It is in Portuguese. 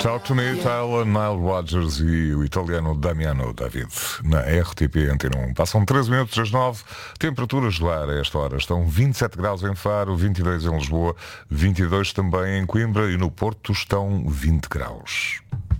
Talk to Me, Tyler, Nile Rodgers e o italiano Damiano David na RTP Antena 1. Passam 13 minutos das 9. Temperaturas do ar a esta hora estão 27 graus em Faro, 22 em Lisboa, 22 também em Coimbra e no Porto estão 20 graus.